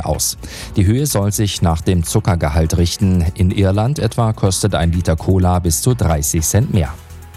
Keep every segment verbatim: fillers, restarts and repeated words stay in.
heute aus. Die Höhe soll sich nach dem Zuckergehalt richten. In Irland etwa kostet ein Liter Cola bis zu dreißig Cent mehr.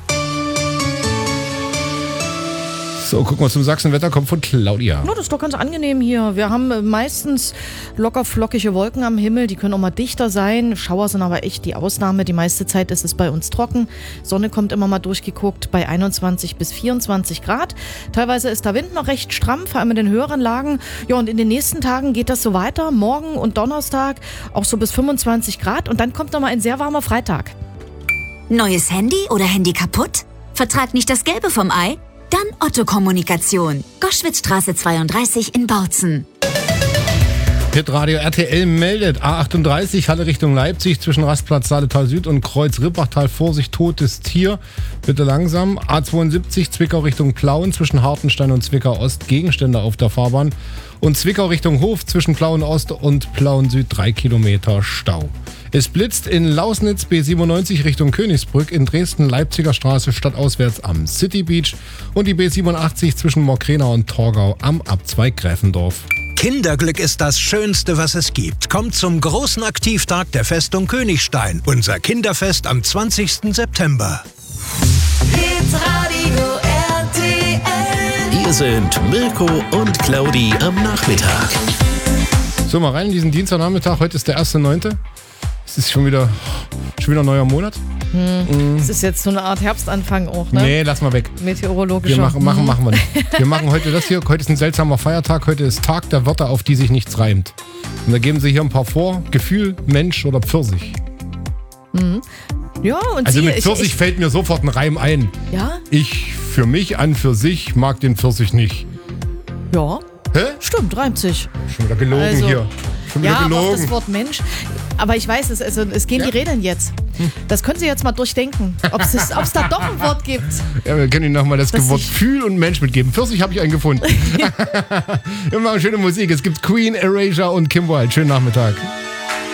So, gucken wir zum Sachsenwetter, kommt von Claudia. No, das ist doch ganz angenehm hier. Wir haben meistens locker flockige Wolken am Himmel, die können auch mal dichter sein. Schauer sind aber echt die Ausnahme. Die meiste Zeit ist es bei uns trocken. Sonne kommt immer mal durchgeguckt bei einundzwanzig bis vierundzwanzig Grad. Teilweise ist der Wind noch recht stramm, vor allem in den höheren Lagen. Ja, und in den nächsten Tagen geht das so weiter. Morgen und Donnerstag auch so bis fünfundzwanzig Grad. Und dann kommt noch mal ein sehr warmer Freitag. Neues Handy oder Handy kaputt? Vertrag nicht das Gelbe vom Ei? Dann Otto Kommunikation. Goschwitzstraße zweiunddreißig in Bautzen. Hitradio R T L meldet A achtunddreißig, Halle Richtung Leipzig, zwischen Rastplatz Saaletal Süd und Kreuz Rippachtal. Vorsicht, totes Tier. Bitte langsam. A zweiundsiebzig, Zwickau Richtung Plauen, zwischen Hartenstein und Zwickau Ost. Gegenstände auf der Fahrbahn. Und Zwickau Richtung Hof, zwischen Plauen Ost und Plauen Süd. Drei Kilometer Stau. Es blitzt in Lausnitz, B siebenundneunzig Richtung Königsbrück, in Dresden Leipziger Straße stadtauswärts am City Beach und die B siebenundachtzig zwischen Morkrena und Torgau am Abzweig Gräfendorf. Kinderglück ist das Schönste, was es gibt. Kommt zum großen Aktivtag der Festung Königstein. Unser Kinderfest am zwanzigsten September. Hitradio R T L. Hier sind Mirko und Claudi am Nachmittag. So, mal rein in diesen Dienstagnachmittag. Heute ist der erster neunte Es ist schon wieder, schon wieder ein neuer Monat. Hm. Das ist jetzt so eine Art Herbstanfang auch, ne? Nee, lass mal weg. Meteorologischer. Wir machen, machen, machen wir nicht. Wir machen heute das hier. Heute ist ein seltsamer Feiertag. Heute ist Tag der Wörter, auf die sich nichts reimt. Und da geben sie hier ein paar vor. Gefühl, Mensch oder Pfirsich. Mhm. Ja, und also Sie, mit Pfirsich ich, ich, fällt mir sofort ein Reim ein. Ja? Ich für mich an für sich mag den Pfirsich nicht. Ja. Hä? Stimmt, reimt sich. Schon wieder gelogen Also, hier. Schon wieder ja, gelogen. aber auch das Wort Mensch. Aber ich weiß, es, also, es gehen Ja. die Regeln jetzt. Das können Sie jetzt mal durchdenken, ob es da doch ein Wort gibt. Ja, wir können Ihnen nochmal das, Das Wort ich- Fühl und Mensch mitgeben. Pfirsich habe ich einen gefunden. Wir machen schöne Musik. Es gibt Queen, Erasure und Kim Wilde. Schönen Nachmittag.